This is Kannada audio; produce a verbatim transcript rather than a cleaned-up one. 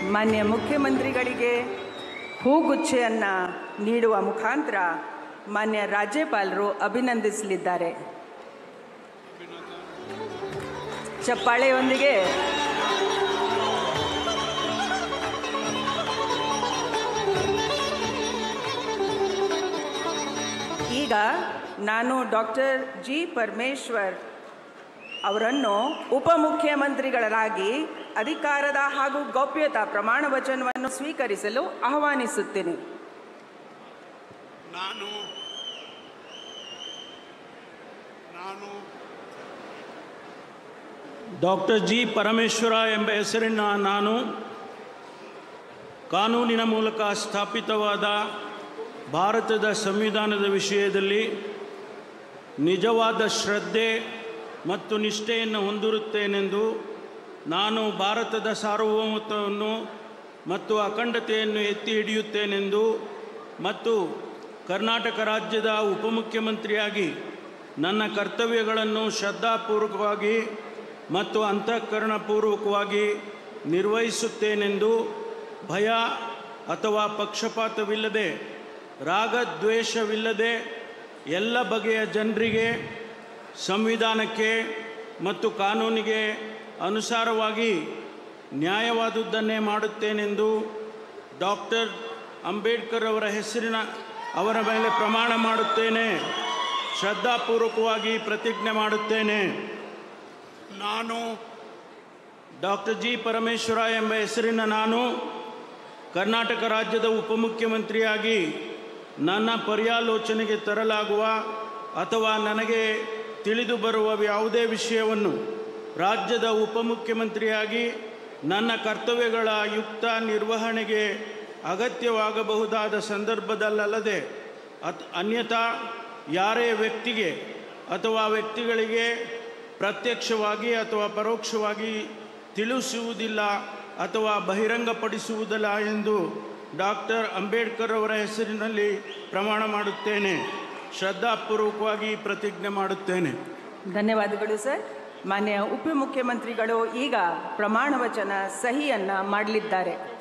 ಮಾನ್ಯ ಮುಖ್ಯಮಂತ್ರಿಗಳಿಗೆ ಹೂಗುಚ್ಛೆಯನ್ನು ನೀಡುವ ಮುಖಾಂತರ ಮಾನ್ಯ ರಾಜ್ಯಪಾಲರು ಅಭಿನಂದಿಸಲಿದ್ದಾರೆ. ಚಪ್ಪಾಳೆಯೊಂದಿಗೆ ಈಗ ನಾನು ಡಾಕ್ಟರ್ ಜಿ ಪರಮೇಶ್ವರ್ ಅವರನ್ನು ಉಪಮುಖ್ಯಮಂತ್ರಿಗಳಾಗಿ ಅಧಿಕಾರದ ಹಾಗೂ ಗೌಪ್ಯತಾ ಪ್ರಮಾಣ ವಚನವನ್ನು ಸ್ವೀಕರಿಸಲು ಆಹ್ವಾನಿಸುತ್ತೇನೆ. ನಾನು ನಾನು ಡಾಕ್ಟರ್ ಜಿ ಪರಮೇಶ್ವರ ಎಂಬ ಹೆಸರಿನ ನಾನು ಕಾನೂನಿನ ಮೂಲಕ ಸ್ಥಾಪಿತವಾದ ಭಾರತದ ಸಂವಿಧಾನದ ವಿಷಯದಲ್ಲಿ ನಿಜವಾದ ಶ್ರದ್ಧೆ ಮತ್ತು ನಿಷ್ಠೆಯನ್ನು ಹೊಂದಿರುತ್ತೇನೆಂದು, ನಾನು ಭಾರತದ ಸಾರ್ವಭೌಮತ್ವವನ್ನು ಮತ್ತು ಅಖಂಡತೆಯನ್ನು ಎತ್ತಿ ಹಿಡಿಯುತ್ತೇನೆಂದು ಮತ್ತು ಕರ್ನಾಟಕ ರಾಜ್ಯದ ಉಪಮುಖ್ಯಮಂತ್ರಿಯಾಗಿ ನನ್ನ ಕರ್ತವ್ಯಗಳನ್ನು ಶ್ರದ್ಧಾಪೂರ್ವಕವಾಗಿ ಮತ್ತು ಅಂತಃಕರಣಪೂರ್ವಕವಾಗಿ ನಿರ್ವಹಿಸುತ್ತೇನೆಂದು ಭಯ ಅಥವಾ ಪಕ್ಷಪಾತವಿಲ್ಲದೆ, ರಾಗದ್ವೇಷವಿಲ್ಲದೆ ಎಲ್ಲ ಬಗೆಯ ಜನರಿಗೆ ಸಂವಿಧಾನಕ್ಕೆ ಮತ್ತು ಕಾನೂನಿಗೆ ಅನುಸಾರವಾಗಿ ನ್ಯಾಯವಾದುದನ್ನೇ ಮಾಡುತ್ತೇನೆಂದು ಡಾಕ್ಟರ್ ಅಂಬೇಡ್ಕರ್ ಅವರ ಹೆಸರಿನ ಅವರ ಮೇಲೆ ಪ್ರಮಾಣ ಮಾಡುತ್ತೇನೆ. ಶ್ರದ್ಧಾಪೂರ್ವಕವಾಗಿ ಪ್ರತಿಜ್ಞೆ ಮಾಡುತ್ತೇನೆ. ನಾನು ಡಾಕ್ಟರ್ ಜಿ ಪರಮೇಶ್ವರ ಎಂಬ ಹೆಸರಿನ ನಾನು ಕರ್ನಾಟಕ ರಾಜ್ಯದ ಉಪಮುಖ್ಯಮಂತ್ರಿಯಾಗಿ ನನ್ನ ಪರ್ಯಾಲೋಚನೆಗೆ ತರಲಾಗುವ ಅಥವಾ ನನಗೆ ತಿಳಿದು ಬರುವ ಯಾವುದೇ ವಿಷಯವನ್ನು ರಾಜ್ಯದ ಉಪಮುಖ್ಯಮಂತ್ರಿಯಾಗಿ ನನ್ನ ಕರ್ತವ್ಯಗಳ ಯುಕ್ತ ನಿರ್ವಹಣೆಗೆ ಅಗತ್ಯವಾಗಬಹುದಾದ ಸಂದರ್ಭದಲ್ಲದೆ ಅತ್ ಅನ್ಯಥಾ ಯಾರೇ ವ್ಯಕ್ತಿಗೆ ಅಥವಾ ವ್ಯಕ್ತಿಗಳಿಗೆ ಪ್ರತ್ಯಕ್ಷವಾಗಿ ಅಥವಾ ಪರೋಕ್ಷವಾಗಿ ತಿಳಿಸುವುದಿಲ್ಲ ಅಥವಾ ಬಹಿರಂಗಪಡಿಸುವುದಿಲ್ಲ ಎಂದು ಡಾಕ್ಟರ್ ಅಂಬೇಡ್ಕರ್ ಅವರ ಹೆಸರಿನಲ್ಲಿ ಪ್ರಮಾಣ ಮಾಡುತ್ತೇನೆ. ಶ್ರದ್ಧಾಪೂರ್ವಕವಾಗಿ ಪ್ರತಿಜ್ಞೆ ಮಾಡುತ್ತೇನೆ. ಧನ್ಯವಾದಗಳು ಸರ್. ಮಾನ್ಯ ಉಪಮುಖ್ಯಮಂತ್ರಿಗಳು ಈಗ ಪ್ರಮಾಣ ವಚನ ಸಹಿಯನ್ನು ಮಾಡಲಿದ್ದಾರೆ.